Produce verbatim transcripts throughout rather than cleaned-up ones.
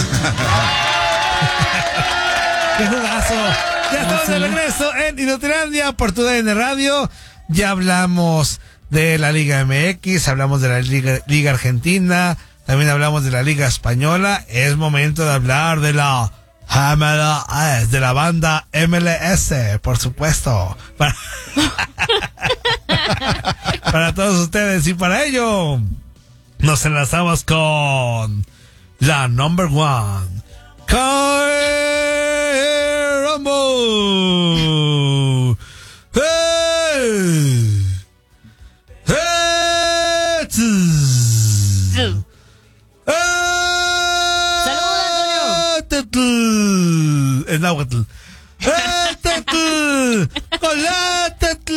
¡Qué jugazo! Ya estamos de regreso en Inutilandia por tu D N Radio. Ya hablamos de la Liga M X, hablamos de la Liga, Liga Argentina, también hablamos de la Liga Española. Es momento de hablar de la M L S, de la banda M L S, por supuesto. Para, para todos ustedes, y para ello nos enlazamos con la number one, Kyle Rumble. Hey. Hey. ¡Saludos, en náhuatl. ¡Hola,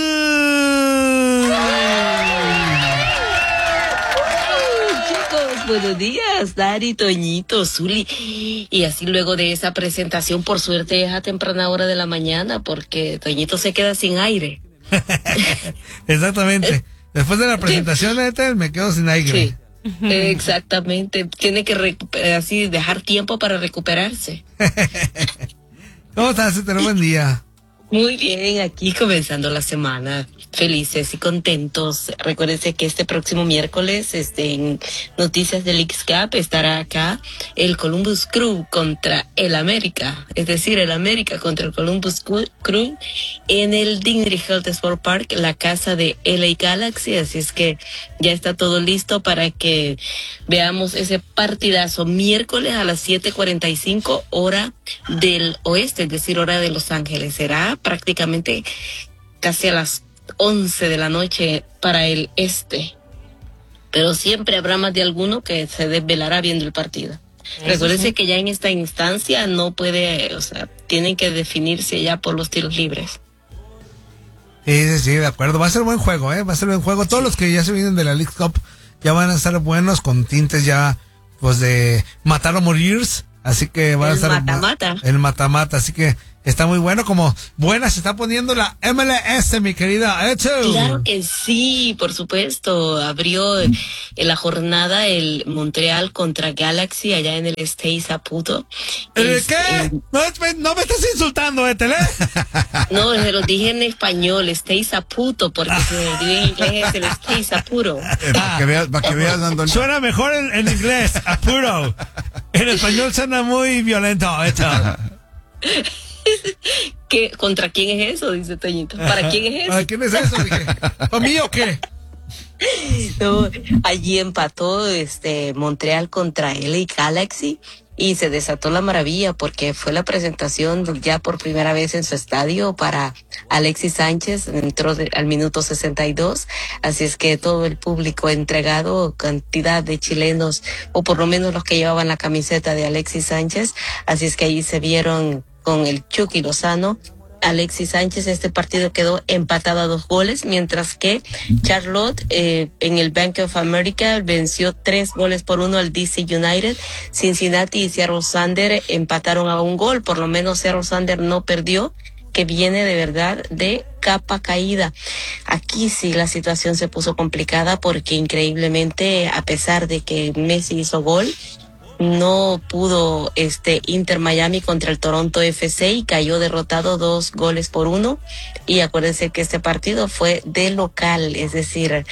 chicos! Buenos días, Dari, Toñito, Zuli. Y así luego de esa presentación, por suerte es a temprana hora de la mañana, porque Toñito se queda sin aire. Exactamente. Después de la presentación, sí. Me quedo sin aire. Sí. Exactamente, tiene que recuperar, así dejar tiempo para recuperarse. ¿Cómo estás? Te buen día. Muy bien, aquí comenzando la semana, felices y contentos. Recuérdense que este próximo miércoles, este, en Noticias del X-Cup, estará acá el Columbus Crew contra el América, es decir, el América contra el Columbus Crew en el Dignity Health Sport Park, la casa de L A Galaxy. Así es que ya está todo listo para que veamos ese partidazo miércoles a las siete cuarenta y cinco hora del oeste, es decir, hora de Los Ángeles. Será prácticamente casi a las once de la noche para el este, pero siempre habrá más de alguno que se desvelará viendo el partido. Recuérdense que ya en esta instancia no puede, o sea, tienen que definirse ya por los tiros libres. Sí, sí, sí, de acuerdo. Va a ser buen juego, ¿eh? Va a ser buen juego. Todos sí. Los que ya se vienen de la League Cup ya van a estar buenos, con tintes ya, pues, de matar o morir. Así que va a estar mata-mata. El mata-mata, así que está muy bueno, como buena se está poniendo la M L S, mi querida Echo. Claro que sí, por supuesto. Abrió en la jornada el Montreal contra Galaxy allá en el Stay Saputo. ¿El es, qué? Eh, no, no me estás insultando, ¿eh, Tele? No, se lo dije en español, Stay Saputo, porque ah. si me digo en inglés es el Stay Sapuro. Eh, para que veas, para que veas dando... Suena mejor en, en inglés, apuro. En español suena muy violento, Echo. ¿Qué, ¿Contra quién es eso? Dice Toñito. ¿Para quién es eso? ¿Para quién es eso? Dije, ¿para mí o qué? No, allí empató este Montreal contra L A Galaxy y se desató la maravilla porque fue la presentación ya por primera vez en su estadio para Alexis Sánchez. Entró de, al minuto sesenta y dos, así es que todo el público entregado, cantidad de chilenos, o por lo menos los que llevaban la camiseta de Alexis Sánchez, así es que ahí se vieron con el Chucky Lozano, Alexis Sánchez. Este partido quedó empatado a dos goles, mientras que Charlotte eh, en el Bank of America venció tres goles por uno al D C United. Cincinnati y Seattle Sander empataron a un gol, por lo menos Seattle Sander no perdió, que viene de verdad de capa caída. Aquí sí la situación se puso complicada porque increíblemente, a pesar de que Messi hizo gol, no pudo este Inter Miami contra el Toronto F C y cayó derrotado dos goles por uno. Y acuérdense que este partido fue de local, es decir,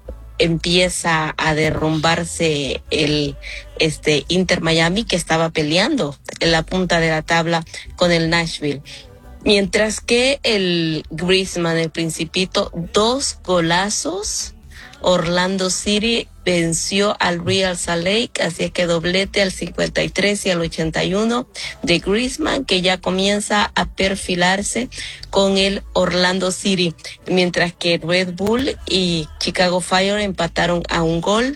empieza a derrumbarse el este Inter Miami, que estaba peleando en la punta de la tabla con el Nashville. Mientras que el Griezmann, el Principito, dos golazos. Orlando City venció al Real Salt Lake, así que doblete al cincuenta y tres y al ochenta y uno de Griezmann, que ya comienza a perfilarse con el Orlando City, mientras que Red Bull y Chicago Fire empataron a un gol.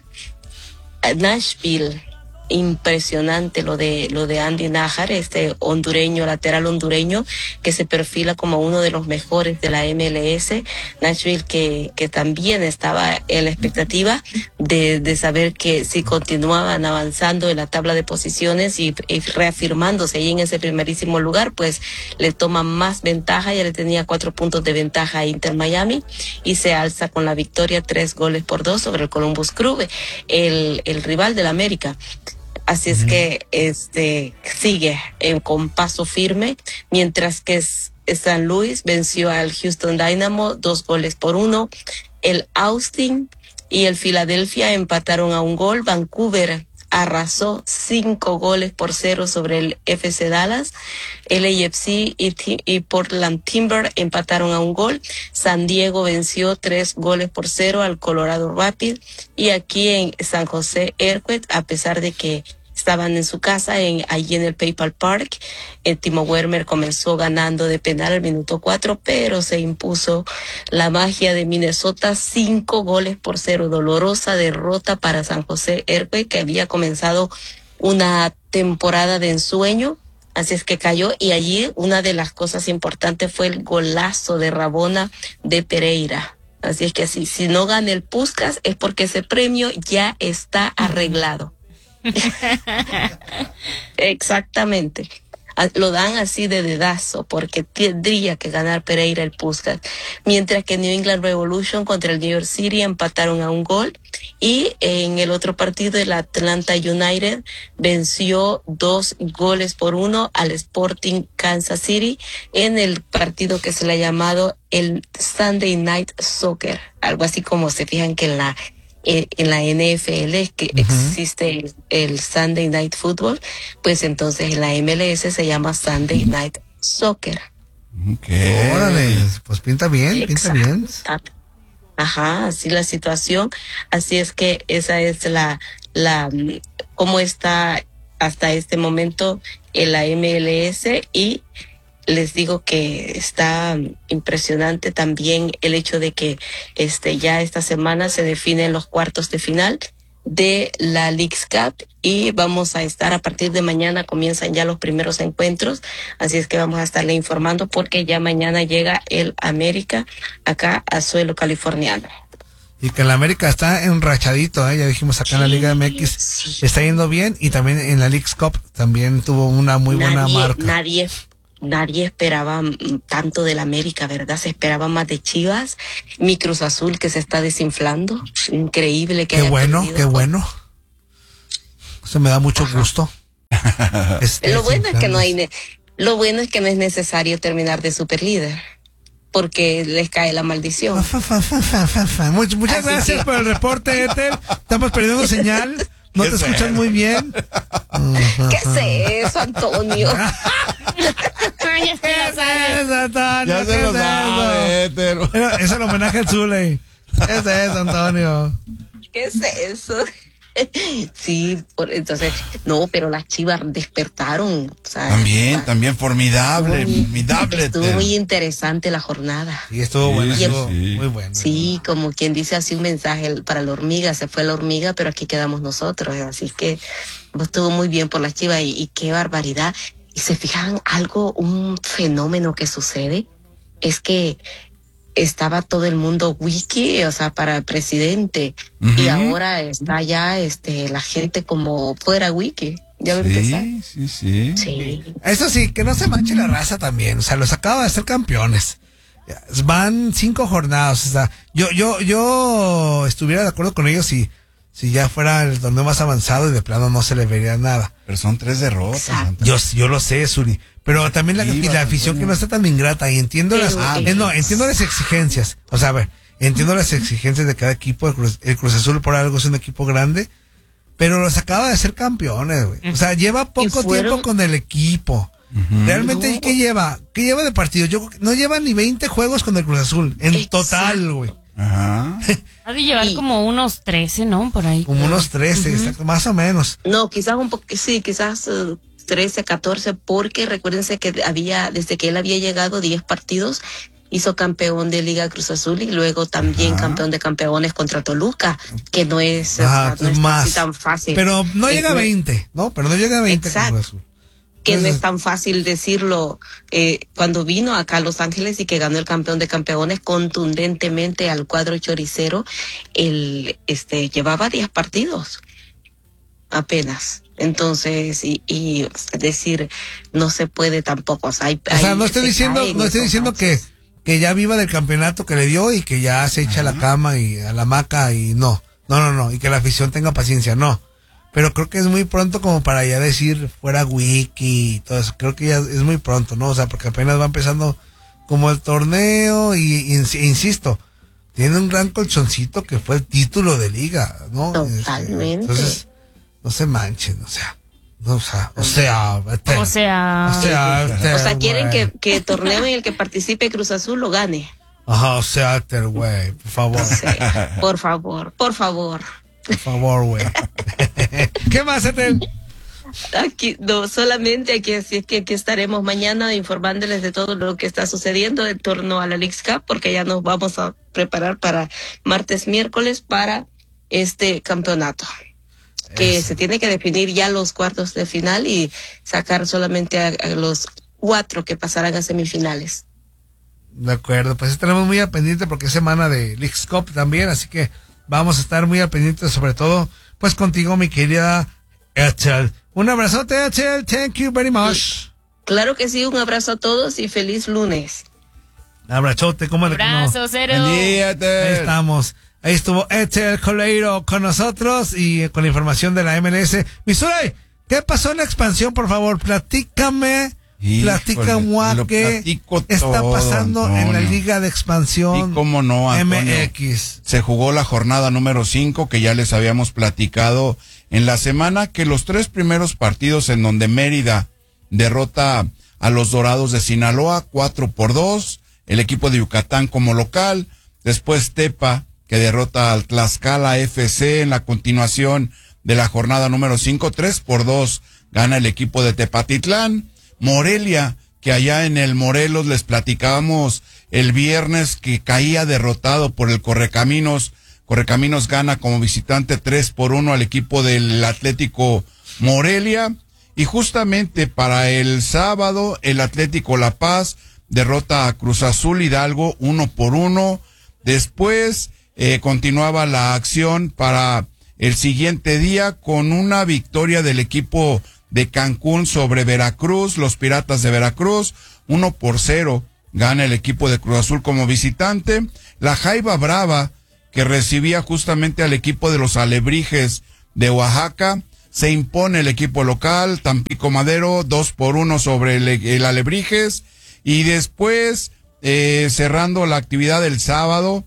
Nashville, impresionante lo de lo de Andy Nájar, este hondureño, lateral hondureño, que se perfila como uno de los mejores de la M L S. Nashville, que que también estaba en la expectativa de, de saber que si continuaban avanzando en la tabla de posiciones y, y reafirmándose ahí en ese primerísimo lugar, pues le toma más ventaja. Ya le tenía cuatro puntos de ventaja a Inter Miami y se alza con la victoria tres goles por dos sobre el Columbus Crew, el, el rival del América. Así es que este sigue en, con paso firme, mientras que es, San Luis venció al Houston Dynamo dos goles por uno. El Austin y el Philadelphia empataron a un gol. Vancouver arrasó cinco goles por cero sobre el F C Dallas. El A F C y, y Portland Timber empataron a un gol. San Diego venció tres goles por cero al Colorado Rapids. Y aquí en San José Earthquakes, a pesar de que estaban en su casa, en, allí en el PayPal Park, el Timo Werner comenzó ganando de penal al minuto cuatro, pero se impuso la magia de Minnesota cinco goles por cero. Dolorosa derrota para San José Earthquakes, que había comenzado una temporada de ensueño. Así es que cayó, y allí una de las cosas importantes fue el golazo de Rabona de Pereira. Así es que si, si no gana el Puskás es porque ese premio ya está arreglado. Exactamente. Lo dan así de dedazo porque tendría que ganar Pereira el Puskás. Mientras que New England Revolution contra el New York City empataron a un gol, y en el otro partido el Atlanta United venció dos goles por uno al Sporting Kansas City en el partido que se le ha llamado el Sunday Night Soccer, algo así como se fijan que en la en la N F L que uh-huh. existe el, el Sunday Night Football, pues entonces en la M L S se llama Sunday Night Soccer. Okay. Órale, pues pinta bien, Exacto. pinta bien. Ajá, así la situación. Así es que esa es la, la, cómo está hasta este momento en la M L S, y les digo que está impresionante también el hecho de que este ya esta semana se definen los cuartos de final de la Leagues Cup, y vamos a estar a partir de mañana, comienzan ya los primeros encuentros, así es que vamos a estarle informando porque ya mañana llega el América acá a suelo californiano. Y que el América está enrachadito, ¿eh? Ya dijimos acá sí, en la Liga M X sí. está yendo bien, y también en la Leagues Cup también tuvo una muy nadie, buena marca. Nadie Nadie esperaba tanto del América, ¿verdad? Se esperaba más de Chivas. Mi Cruz Azul, que se está desinflando. Increíble que Qué haya bueno, perdido. qué bueno. Eso me da mucho Ajá. gusto. Este, lo bueno es que no hay, ne- lo bueno es que no es necesario terminar de superlíder, porque les cae la maldición. Much, muchas Así gracias que... por el reporte, Ethel. Estamos perdiendo señal. No te escuchan muy bien. ¿Qué es eso, Antonio? ¿Qué es eso, Antonio? Ya se lo sabe, pero... Es el homenaje al Zule. ¿Qué es eso, Antonio? ¿Qué es eso? Sí, por, entonces, no, pero las Chivas despertaron. O sea, también, también formidable, estuvo, formidable. Estuvo ten. muy interesante la jornada. Sí, estuvo bueno, sí, estuvo sí. muy bueno. Sí, como quien dice así un mensaje para la hormiga, se fue la hormiga, pero aquí quedamos nosotros. Así que estuvo muy bien por las Chivas, y, y qué barbaridad. Y se fijan algo, un fenómeno que sucede, es que estaba todo el mundo wiki, o sea, para el presidente, uh-huh. y ahora está ya este la gente como fuera wiki. Ya va a empezar. Sí, sí, sí. Sí. Eso sí, que no se manche la raza también, o sea, los acaba de ser campeones. Van cinco jornadas, o sea, yo yo yo estuviera de acuerdo con ellos si si ya fuera el torneo más avanzado y de plano no se le vería nada. Pero son tres derrotas. Yo yo lo sé, Suri. Pero también la, sí, la afición bueno. que no está tan ingrata, y entiendo las ah, eh, no, entiendo las exigencias. O sea, a ver, entiendo las exigencias de cada equipo. El Cruz, el Cruz Azul por algo es un equipo grande, pero los acaba de ser campeones, güey. O sea, lleva poco tiempo con el equipo. Uh-huh. Realmente, no. ¿qué lleva? ¿Qué lleva de partido? Yo no lleva ni veinte juegos con el Cruz Azul en Exacto. total, güey. Ajá. Ha de llevar y, como unos trece, ¿no? Por ahí. Como unos trece, uh-huh. exacto, más o menos. No, quizás un poco, sí, quizás uh, trece, catorce, porque recuérdense que había, desde que él había llegado, diez partidos, hizo campeón de Liga Cruz Azul, y luego también Ajá. campeón de campeones contra Toluca, que no es, Ajá, o sea, no es más. así tan fácil. Pero no llega a veinte, ¿no? Pero no llega a veinte. Exacto. Cruz Azul. Que no es tan fácil decirlo. Eh, cuando vino acá a Los Ángeles y que ganó el campeón de campeones contundentemente al cuadro choricero, él este, llevaba diez partidos apenas. Entonces, y, y es decir, no se puede tampoco. O sea, hay, o sea no estoy diciendo, no estoy diciendo que, que ya viva del campeonato que le dio y que ya se echa a la cama y a la hamaca y no. No, no, no. Y que la afición tenga paciencia, no. pero creo que es muy pronto como para ya decir fuera wiki y todo eso. Creo que ya es muy pronto, ¿no? O sea, porque apenas va empezando como el torneo y, y insisto, tiene un gran colchoncito que fue el título de liga, ¿no? Totalmente. Entonces, no se manchen, o sea, no, o sea, o sea, este, O sea, o sea, este, O sea, quieren güey. que, que el torneo en el que participe Cruz Azul lo gane. Ajá, o sea, este, güey, por favor, Sí, por favor, por favor. por favor, güey. ¿Qué más, Etel? Aquí, no, solamente aquí, así es que aquí estaremos mañana informándoles de todo lo que está sucediendo en torno a la Leagues Cup, porque ya nos vamos a preparar para martes, miércoles para este campeonato. Que Eso. se tiene que definir ya los cuartos de final y sacar solamente a, a los cuatro que pasarán a semifinales. De acuerdo, pues estaremos muy al pendiente porque es semana de Leagues Cup también, así que vamos a estar muy al pendiente, sobre todo, pues contigo, mi querida Ethel. Un abrazote, Ethel, thank you very much. Claro que sí, un abrazo a todos y feliz lunes. Abrazote, ¿cómo de que no? abrazo, cero. Buen día, Ahí Ethel. estamos. Ahí estuvo Ethel Coleiro con nosotros y con la información de la M L S. Missouri, ¿qué pasó en la expansión, por favor? Platícame. Híjole, Platícame lo qué platico está todo, pasando en la Antonio. Liga de Expansión Y cómo no, Antonio. M X. Se jugó la jornada número cinco, que ya les habíamos platicado en la semana, que los tres primeros partidos en donde Mérida derrota a los Dorados de Sinaloa, cuatro por dos, el equipo de Yucatán como local, después Tepa, que derrota al Tlaxcala F C en la continuación de la jornada número cinco, tres por dos gana el equipo de Tepatitlán, Morelia, que allá en el Morelos les platicábamos el viernes que caía derrotado por el Correcaminos. Correcaminos gana como visitante tres por uno al equipo del Atlético Morelia. Y justamente para el sábado, el Atlético La Paz derrota a Cruz Azul Hidalgo uno por uno. Después eh, continuaba la acción para el siguiente día con una victoria del equipo de Cancún sobre Veracruz, los Piratas de Veracruz, uno por cero, gana el equipo de Cruz Azul como visitante. La Jaiba Brava, que recibía justamente al equipo de los Alebrijes de Oaxaca, se impone el equipo local, Tampico Madero, dos por uno sobre el, el Alebrijes, y después, eh, cerrando la actividad del sábado,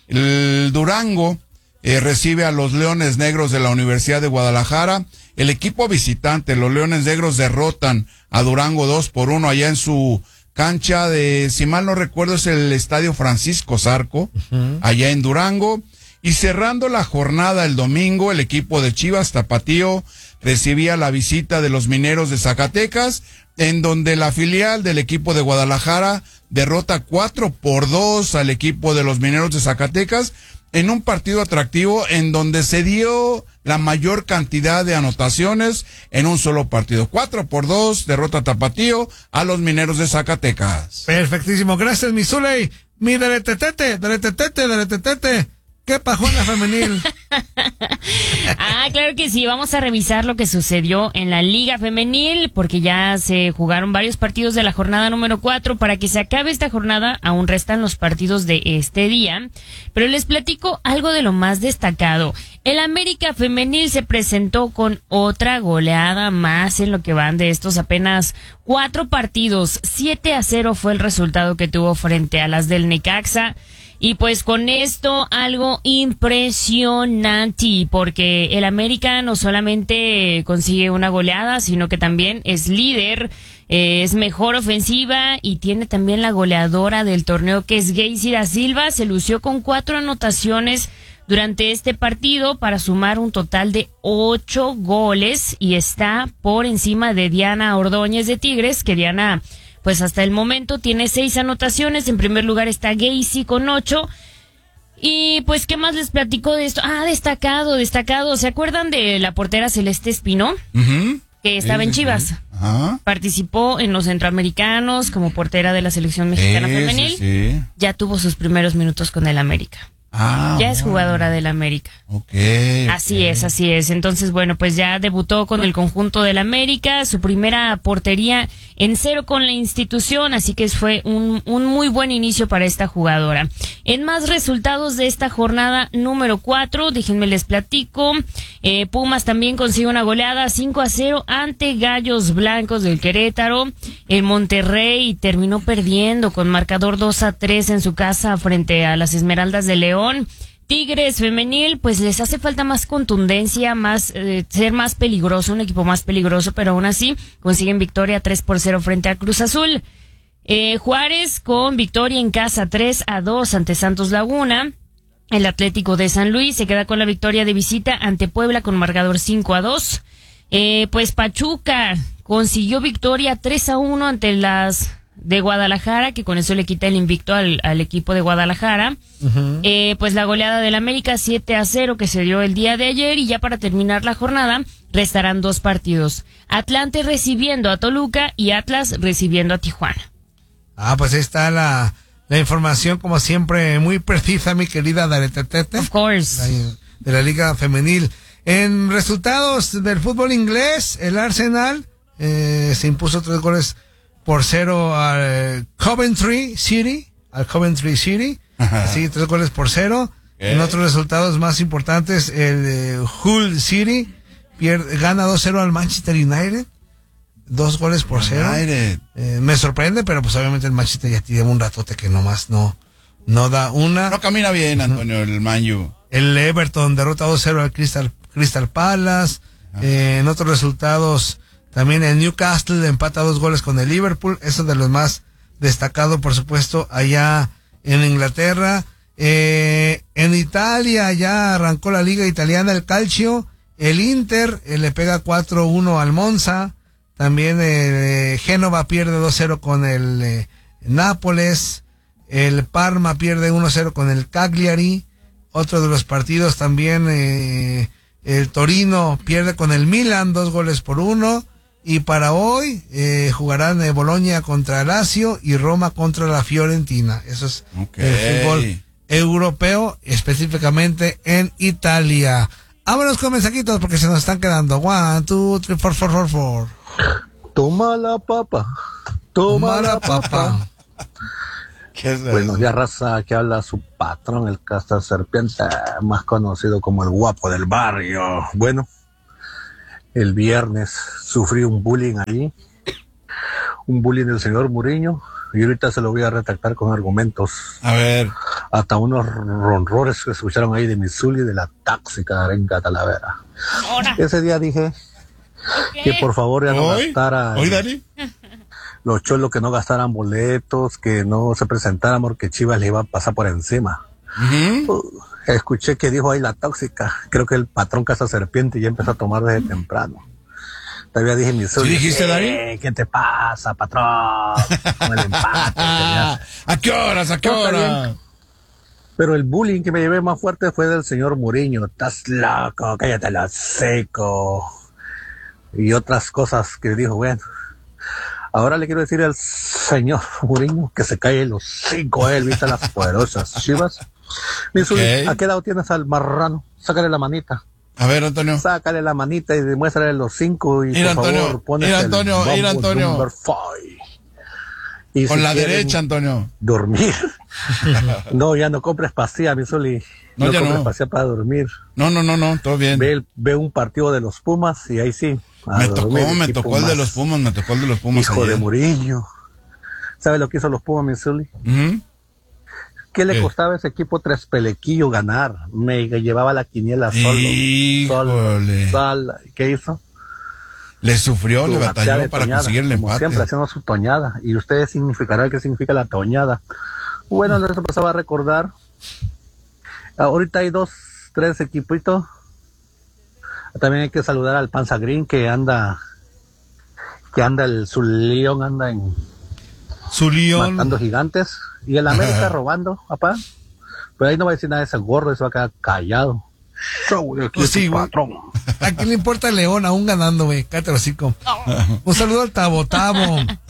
el Durango eh, recibe a los Leones Negros de la Universidad de Guadalajara. El equipo visitante, los Leones Negros, derrotan a Durango dos por uno allá en su cancha de, si mal no recuerdo, es el Estadio Francisco Zarco, uh-huh. allá en Durango. Y cerrando la jornada el domingo, el equipo de Chivas Tapatío recibía la visita de los Mineros de Zacatecas, en donde la filial del equipo de Guadalajara derrota cuatro por dos al equipo de los Mineros de Zacatecas, en un partido atractivo en donde se dio la mayor cantidad de anotaciones en un solo partido. Cuatro por dos, derrota Tapatío a los Mineros de Zacatecas. Perfectísimo, gracias, mi Zuley. Mi deretetete, deretetete, deretetete. ¿Qué pasó en la femenil? Ah, claro que sí, vamos a revisar lo que sucedió en la Liga Femenil, porque ya se jugaron varios partidos de la jornada número cuatro. Para que se acabe esta jornada, aún restan los partidos de este día, pero les platico algo de lo más destacado. El América Femenil se presentó con otra goleada más en lo que van de estos apenas cuatro partidos. siete a cero fue el resultado que tuvo frente a las del Necaxa. Y pues con esto algo impresionante, porque el América no solamente consigue una goleada, sino que también es líder, eh, es mejor ofensiva y tiene también la goleadora del torneo, que es Geisy da Silva. Se lució con cuatro anotaciones durante este partido para sumar un total de ocho goles y está por encima de Diana Ordóñez de Tigres, que Diana, pues hasta el momento tiene seis anotaciones. En primer lugar está Geisy con ocho. Y pues, ¿qué más les platico de esto? Ah, destacado, destacado. ¿Se acuerdan de la portera Celeste Espino? Uh-huh. Que estaba sí, en Chivas. Sí. Ajá. Participó en los Centroamericanos como portera de la selección mexicana Ese, femenil. Sí. Ya tuvo sus primeros minutos con el América. Ah, ya es jugadora del América. Okay, así okay. es, así es. Entonces, bueno, pues ya debutó con el conjunto del América, su primera portería en cero con la institución, así que fue un, un muy buen inicio para esta jugadora. En más resultados de esta jornada número cuatro, déjenme les platico, eh, Pumas también consigue una goleada cinco a cero ante Gallos Blancos del Querétaro. El Monterrey terminó perdiendo con marcador dos a tres en su casa frente a las Esmeraldas de León. Tigres femenil, pues les hace falta más contundencia, más eh, ser más peligroso, un equipo más peligroso, pero aún así consiguen victoria tres por cero frente a Cruz Azul. Eh, Juárez con victoria en casa tres a dos ante Santos Laguna. El Atlético de San Luis se queda con la victoria de visita ante Puebla con marcador cinco a dos. Eh, pues Pachuca consiguió victoria tres a uno ante las de Guadalajara, que con eso le quita el invicto al, al equipo de Guadalajara. Uh-huh. Eh, pues la goleada del América siete a cero que se dio el día de ayer, y ya para terminar la jornada restarán dos partidos. Atlante recibiendo a Toluca y Atlas recibiendo a Tijuana. Ah, pues ahí está la, la información, como siempre, muy precisa, mi querida Daretetete. Of course. La, de la Liga Femenil. En resultados del fútbol inglés, el Arsenal eh, se impuso tres goles por cero al Coventry City, al Coventry City, así tres goles por cero. ¿Qué? En otros resultados más importantes, el eh, Hull City pierde, gana dos cero al Manchester United, dos goles por cero. Eh, me sorprende, pero pues obviamente el Manchester ya tiene un ratote que nomás no, no da una. No camina bien, Antonio, el Man U. El Everton derrota dos cero al Crystal, Crystal Palace. Eh, en otros resultados, también el Newcastle empata dos goles con el Liverpool. Eso de los más destacados, por supuesto, allá en Inglaterra. Eh, en Italia ya arrancó la liga italiana, el Calcio. El Inter eh, le pega cuatro uno al Monza. También eh, Génova pierde dos cero con el eh, Nápoles. El Parma pierde uno cero con el Cagliari. Otro de los partidos también, eh, el Torino pierde con el Milan, dos goles por uno. Y para hoy eh, jugarán eh, Bolonia contra Lazio y Roma contra la Fiorentina. Eso es okay. El fútbol europeo, específicamente en Italia. Vámonos con mensajitos porque se nos están quedando. One, two, three, four, four, four, four. Toma la papa, toma, toma la papa. papa. ¿Qué es Buenos días, raza, que habla su patrón, el Castor Serpiente, más conocido como el guapo del barrio. Bueno, el viernes sufrí un bullying ahí, un bullying del señor Mourinho, y ahorita se lo voy a retractar con argumentos. A ver. Hasta unos ronrores que escucharon ahí de mi Zuli, de la tóxica Arenga Talavera. Ahora. Ese día dije okay. que por favor ya no ¿Hoy? gastara... ¿Hoy, Dani? Los cholos que no gastaran boletos, que no se presentaran porque Chivas le iba a pasar por encima. Uh-huh. Uh, escuché que dijo ahí la tóxica. Creo que el patrón Casa Serpiente ya empezó a tomar desde temprano. Todavía dije mi socio. ¿Sí dijiste, Dani? Eh, ¿Qué te pasa, patrón? Con el empate. ¿A qué horas? ¿A qué no, hora? Pero el bullying que me llevé más fuerte fue del señor Mourinho. Estás loco, cállate la seco. Y otras cosas que dijo, bueno. Ahora le quiero decir al señor Mourinho que se calle los cinco él, viste las poderosas Chivas. Okay. ¿A qué lado tienes al marrano? Sácale la manita. A ver, Antonio. Sácale la manita y demuéstrale los cinco y ir, por Antonio, favor pones ir, Antonio, el ir, Antonio. Y con si la derecha, Antonio. Dormir. No, ya no compres pastillas, mi Zuli. No, no ya compres no. pastillas para dormir. No, no, no, no, todo bien. Ve, ve un partido de los Pumas y ahí sí. Me tocó, me tocó el de los Pumas, me tocó el de los Pumas. Hijo ayer. de Mourinho. ¿Sabe lo que hizo los Pumas, mi Zuli? Uh-huh. ¿Qué le ¿Qué? costaba a ese equipo tres pelequillos ganar? Me llevaba la quiniela solo. Híjole. Solo, solo. ¿Qué hizo? Le sufrió, Su le batalló para toñada, conseguir el como empate. siempre haciendo su toñada. Y ustedes significarán qué significa la toñada. Bueno, les empezaba a recordar. Ahorita hay dos, tres equipitos. También hay que saludar al Panza Green que anda, que anda el su león anda en su león matando gigantes y el América robando, papá. Pero ahí no va a decir nada de ese gorro, eso va a quedar callado. Pues sí, patrón. ¿A quién le importa el león aún ganando, güey? Cállate el hocico. Un saludo al Tabo Tabo.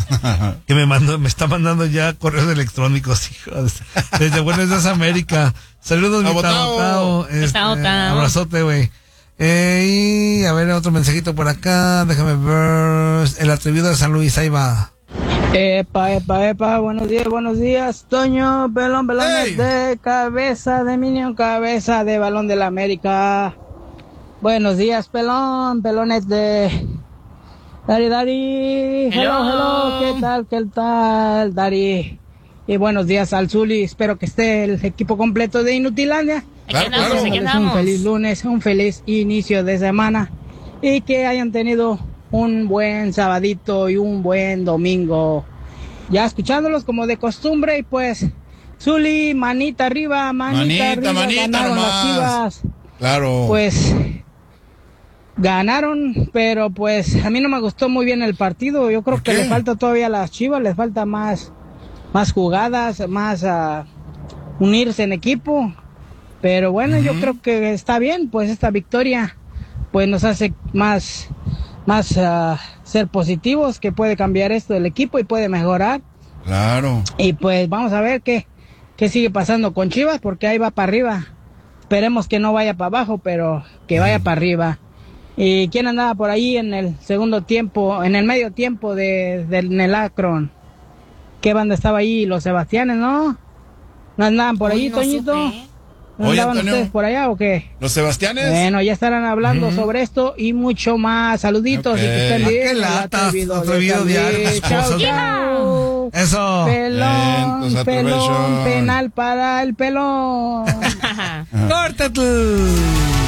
que me mandó, me está mandando ya correos electrónicos, hijos. Desde Buenos Días América. Saludos, mi Tao, Tao. Este, Tao, Tao. abrazote, güey. Eh, y a ver, otro mensajito por acá. Déjame ver. El atrevido de San Luis, ahí va. Epa, epa, epa, buenos días, buenos días, Toño, pelón, pelones ¡Ey! de cabeza de Minion, cabeza de Balón de la América. Buenos días, pelón, pelones de Dari, Dari, hello, Hello. hello, ¿qué tal, qué tal, Dari? Y buenos días al Zuli, espero que esté el equipo completo de Inutilandia. Aquí Claro, andamos, claro. aquí Un andamos. feliz lunes, un feliz inicio de semana y que hayan tenido un buen sabadito y un buen domingo. Ya escuchándolos como de costumbre y pues, Zuli, manita arriba, manita, Manita, arriba, manita ganaron nomás. las Chivas. Claro. Pues ganaron, pero pues a mí no me gustó muy bien el partido. Yo creo ¿Por que qué? le falta todavía a las Chivas, les falta más, más jugadas, más ah, unirse en equipo. Pero bueno, yo creo que está bien, pues esta victoria pues nos hace más, más ah, ser positivos, que puede cambiar esto del equipo y puede mejorar. Claro. Y pues vamos a ver qué, qué sigue pasando con Chivas, porque ahí va para arriba. Esperemos que no vaya para abajo, pero que vaya para arriba. ¿Y quién andaba por ahí en el segundo tiempo, en el medio tiempo de, del en el Akron? ¿Qué banda estaba ahí? Los Sebastianes, ¿no? ¿No andaban por ahí, Uy, no Toñito? supe. ¿No Oye, andaban Antonio. ustedes por allá o qué? ¿Los Sebastianes? Bueno, ya estarán hablando sobre esto y mucho más. Saluditos Ok. y que estén Ah, bien. qué El latas, atrevido de atrevido San diario, Luis. tus Chao, esposos. chao. Eso. Pelón, Vientos, pelón, atravesón. penal para el pelón. Córtate.